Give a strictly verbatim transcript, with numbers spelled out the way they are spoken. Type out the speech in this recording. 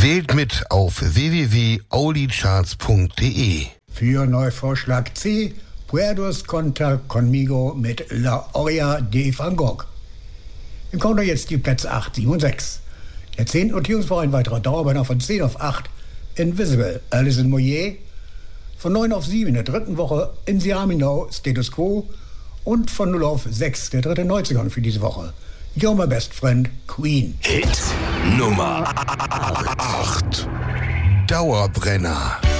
Wählt mit auf w w w punkt aulicharts punkt de. Für Neuvorschlag C, Puedos contar conmigo mit La Olla de Van Gogh. Im Counter jetzt die Plätze acht, sieben und sechs. Der zehnte Notierungswoche ein weiterer Dauerbrenner von zehn auf acht, Invisible, Alison Moyet. Von neun auf sieben in der dritten Woche, In Siamino, Status Quo. Und von null auf sechs, der dritte Neuzugang für diese Woche, You're My Best Friend, Queen. Hit Nummer acht. Dauerbrenner.